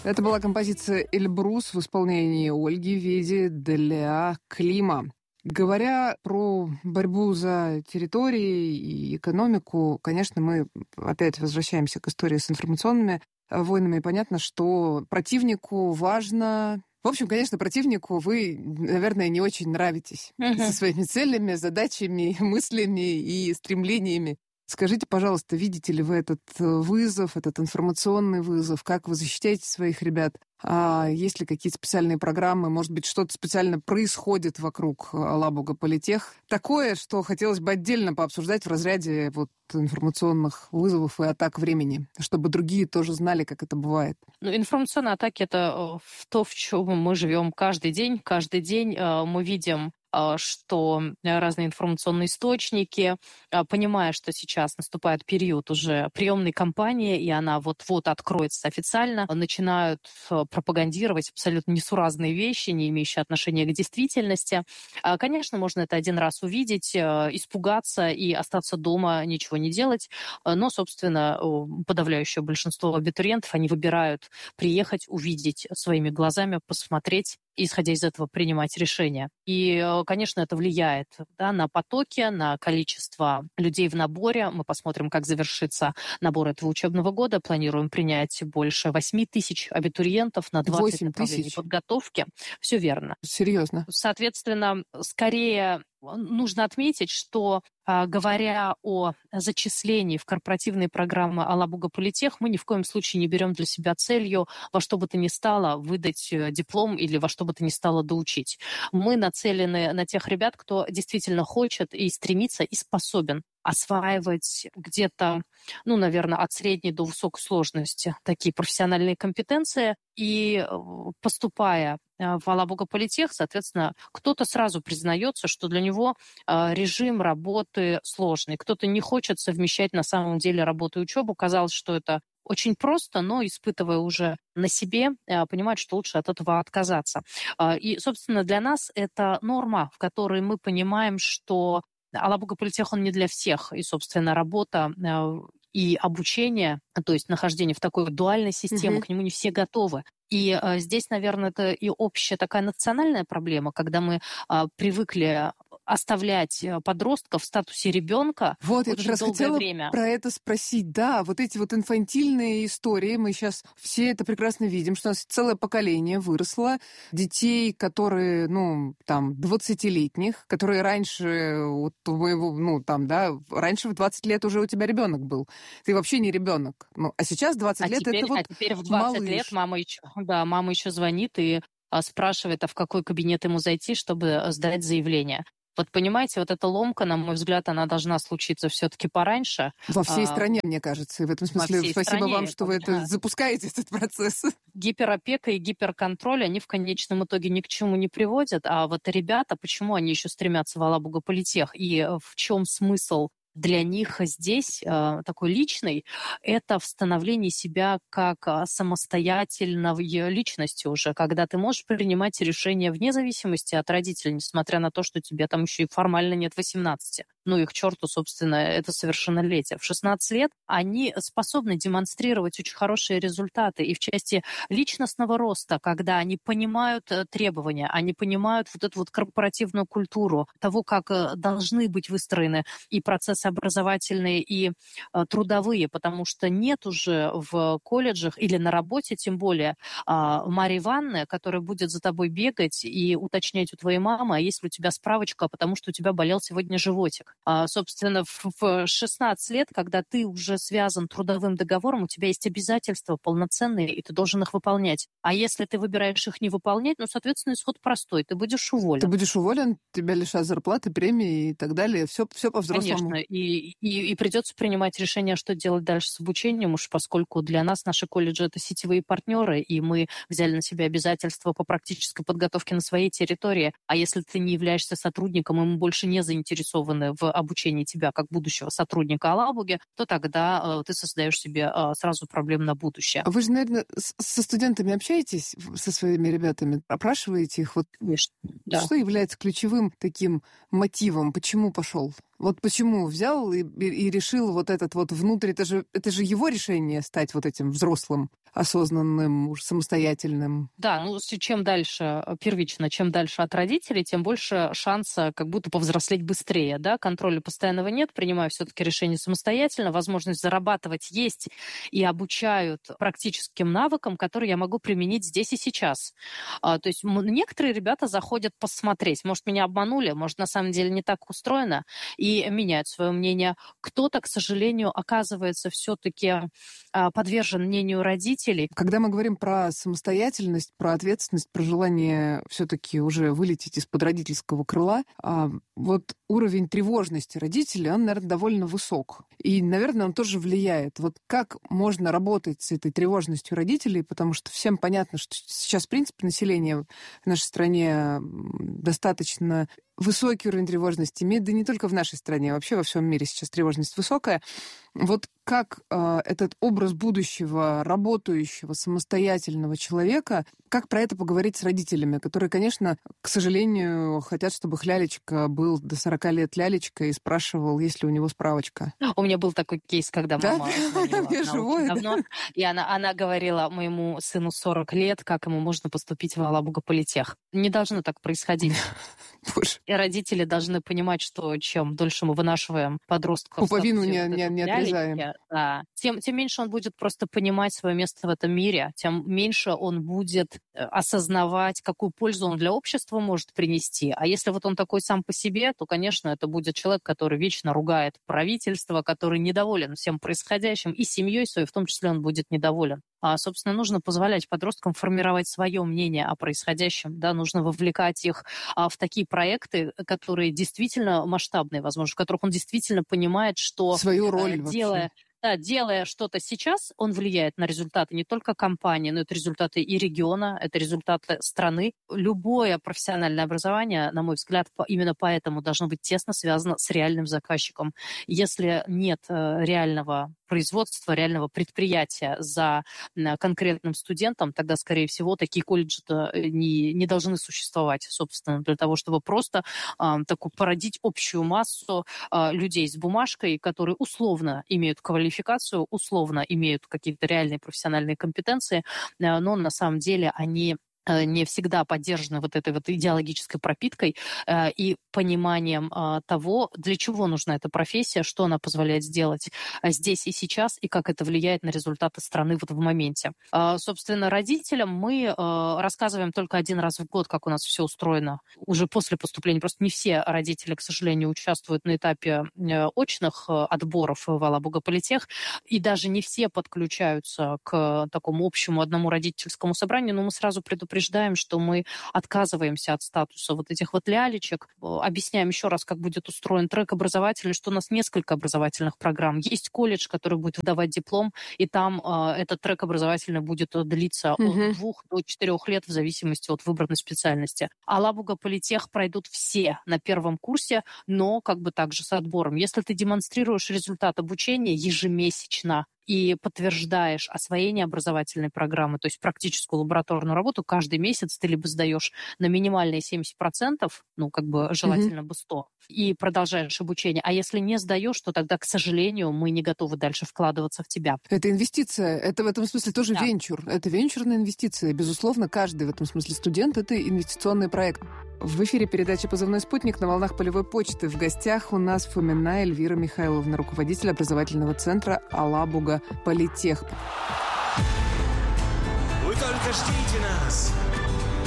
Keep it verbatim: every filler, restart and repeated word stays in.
Это была композиция «Эльбрус» в исполнении Ольги Веди для Клима. Говоря про борьбу за территории и экономику, конечно, мы опять возвращаемся к истории с информационными войнами. И понятно, что противнику важно... В общем, конечно, противнику вы, наверное, не очень нравитесь uh-huh. со своими целями, задачами, мыслями и стремлениями. Скажите, пожалуйста, видите ли вы этот вызов, этот информационный вызов? Как вы защищаете своих ребят? А есть ли какие-то специальные программы? Может быть, что-то специально происходит вокруг Алабуга Политех? Такое, что хотелось бы отдельно пообсуждать в разряде вот информационных вызовов и атак времени, чтобы другие тоже знали, как это бывает. Ну, информационные атаки — это то, в чем мы живем каждый день. Каждый день мы видим, что разные информационные источники, понимая, что сейчас наступает период уже приемной кампании, и она вот-вот откроется официально, начинают пропагандировать абсолютно несуразные вещи, не имеющие отношения к действительности. Конечно, можно это один раз увидеть, испугаться и остаться дома, ничего не делать, но, собственно, подавляющее большинство абитуриентов, они выбирают приехать, увидеть своими глазами, посмотреть, и, исходя из этого, принимать решения. И, конечно, это влияет, да, на потоки, на количество людей в наборе. Мы посмотрим, как завершится набор этого учебного года. Планируем принять больше восемь тысяч абитуриентов на двадцать направлений подготовки. Все верно. Серьезно? Соответственно, скорее... Нужно отметить, что, говоря о зачислении в корпоративные программы Алабуга Политех, мы ни в коем случае не берем для себя целью во что бы то ни стало выдать диплом или во что бы то ни стало доучить. Мы нацелены на тех ребят, кто действительно хочет и стремится, и способен осваивать где-то, ну, наверное, от средней до высокой сложности такие профессиональные компетенции. И поступая в Алабуга Политех, соответственно, кто-то сразу признается, что для него режим работы сложный. Кто-то не хочет совмещать на самом деле работу и учебу. Казалось, что это очень просто, но, испытывая уже на себе, понимать, что лучше от этого отказаться. И, собственно, для нас это норма, в которой мы понимаем, что Алабуга Политех, он не для всех. И, собственно, работа и обучение, то есть нахождение в такой дуальной системе, mm-hmm. к нему не все готовы. И а, здесь, наверное, это и общая такая национальная проблема, когда мы а, привыкли оставлять подростков в статусе ребенка вот, очень я как раз долгое хотела время. Про это спросить. Да, вот эти вот инфантильные истории, мы сейчас все это прекрасно видим, что у нас целое поколение выросло детей, которые, ну, там, двадцатилетних, которые раньше, вот у моего, ну, там, да, раньше в двадцать лет уже у тебя ребенок был. Ты вообще не ребенок. Ну, а сейчас двадцать а лет теперь, это вот а теперь в двадцать малыш. лет мама еще, да, мама еще звонит и а, спрашивает, а в какой кабинет ему зайти, чтобы сдать заявление. Вот понимаете, вот эта ломка, на мой взгляд, она должна случиться все-таки пораньше. Во всей а, стране, мне кажется. И в этом смысле спасибо стране, вам, что вы это запускаете, этот процесс. Гиперопека и гиперконтроль, они в конечном итоге ни к чему не приводят. А вот ребята, почему они еще стремятся в Алабуга Политех? И в чем смысл для них здесь э, такой личный, это в становлении себя как самостоятельной личности уже, когда ты можешь принимать решения вне зависимости от родителей, несмотря на то, что тебе там еще и формально нет восемнадцати. Ну и к черту, собственно, это совершеннолетие. В шестнадцать лет они способны демонстрировать очень хорошие результаты и в части личностного роста, когда они понимают требования, они понимают вот эту вот корпоративную культуру того, как должны быть выстроены и процессы образовательные, и трудовые, потому что нет уже в колледжах или на работе, тем более, Марьи Ивановны, которая будет за тобой бегать и уточнять у твоей мамы, а есть ли у тебя справочка, потому что у тебя болел сегодня животик. А, собственно, в шестнадцать лет, когда ты уже связан трудовым договором, у тебя есть обязательства полноценные, и ты должен их выполнять. А если ты выбираешь их не выполнять, ну, соответственно, исход простой. Ты будешь уволен. Ты будешь уволен, тебя лишат зарплаты, премии и так далее. Все, все по-взрослому. Конечно. И, и, и придется принимать решение, что делать дальше с обучением, уж поскольку для нас наши колледжи — это сетевые партнеры, и мы взяли на себя обязательства по практической подготовке на своей территории. А если ты не являешься сотрудником, и мы больше не заинтересованы в обучении тебя как будущего сотрудника Алабуги, то тогда э, ты создаешь себе э, сразу проблем на будущее. А вы же, наверное, с, со студентами общаетесь, со своими ребятами, опрашиваете их? Вот Конечно, да. Что является ключевым таким мотивом? Почему пошел Вот почему взял и, и, и решил вот этот вот внутрь, это же, это же его решение стать вот этим взрослым, осознанным, уж самостоятельным. Да, ну чем дальше, первично, чем дальше от родителей, тем больше шанса как будто повзрослеть быстрее, да, контроля постоянного нет, принимаю все-таки решение самостоятельно, возможность зарабатывать есть и обучают практическим навыкам, которые я могу применить здесь и сейчас. А, то есть некоторые ребята заходят посмотреть, может, меня обманули, может, на самом деле не так устроено, и меняют свое мнение. Кто-то, к сожалению, оказывается все-таки а, подвержен мнению родителей. Когда мы говорим про самостоятельность, про ответственность, про желание все-таки уже вылететь из-под родительского крыла, вот уровень тревожности родителей, он, наверное, довольно высок. И, наверное, он тоже влияет. Вот как можно работать с этой тревожностью родителей, потому что всем понятно, что сейчас, в принципе, население в нашей стране достаточно высокий уровень тревожности имеет, да не только в нашей стране, а вообще во всем мире сейчас тревожность высокая. Вот как э, этот образ будущего, работающего, самостоятельного человека, как про это поговорить с родителями, которые, конечно, к сожалению, хотят, чтобы их лялечка был до сорока лет лялечкой и спрашивал, есть ли у него справочка. У меня был такой кейс, когда да? мама звонила давно, и она, она говорила моему сыну сорок лет, как ему можно поступить в Алабуга-политех. Не должно так происходить. Боже. И родители должны понимать, что чем дольше мы вынашиваем подростков... Пуповину не, не, не отрезаем. Лялечки, да, тем, тем меньше он будет просто понимать свое место в этом мире, тем меньше он будет осознавать, какую пользу он для общества может принести. А если вот он такой сам по себе, то, конечно, это будет человек, который вечно ругает правительство, который недоволен всем происходящим, и семьей своей в том числе он будет недоволен. А, собственно, нужно позволять подросткам формировать свое мнение о происходящем, да, нужно вовлекать их а, в такие проекты, которые действительно масштабные, возможно, в которых он действительно понимает, что... Свою роль а, делая... вообще. Да, делая что-то сейчас, он влияет на результаты не только компании, но это результаты и региона, это результаты страны. Любое профессиональное образование, на мой взгляд, именно поэтому должно быть тесно связано с реальным заказчиком. Если нет реального производства, реального предприятия за конкретным студентом, тогда, скорее всего, такие колледжи-то не, не должны существовать, собственно, для того, чтобы просто э, такую породить общую массу э, людей с бумажкой, которые условно имеют квалификацию, условно имеют какие-то реальные профессиональные компетенции, э, но на самом деле они не всегда поддержаны вот этой вот идеологической пропиткой э, и пониманием э, того, для чего нужна эта профессия, что она позволяет сделать здесь и сейчас, и как это влияет на результаты страны вот в моменте. Э, собственно, родителям мы э, рассказываем только один раз в год, как у нас все устроено. Уже после поступления. Просто не все родители, к сожалению, участвуют на этапе э, очных э, отборов в Алабуга-политех, и даже не все подключаются к такому общему одному родительскому собранию, но мы сразу предупреждаем, предупреждаем, что мы отказываемся от статуса вот этих вот лялечек. Объясняем еще раз, как будет устроен трек образовательный, что у нас несколько образовательных программ. Есть колледж, который будет выдавать диплом, и там э, этот трек образовательный будет длиться mm-hmm. от двух до четырех лет в зависимости от выбранной специальности. Алабуга-политех пройдут все на первом курсе, но как бы также с отбором. Если ты демонстрируешь результат обучения ежемесячно, и подтверждаешь освоение образовательной программы, то есть практическую лабораторную работу, каждый месяц ты либо сдаешь на минимальные семьдесят процентов, ну, как бы желательно mm-hmm. бы сто, и продолжаешь обучение. А если не сдаешь, то тогда, к сожалению, мы не готовы дальше вкладываться в тебя. Это инвестиция. Это в этом смысле тоже да. венчур. Это венчурная инвестиция. Безусловно, каждый в этом смысле студент — это инвестиционный проект. В эфире передача «Позывной спутник» на волнах полевой почты. В гостях у нас Фомина Эльвира Михайловна, руководитель образовательного центра «Алабуга-политех». Вы только ждите нас,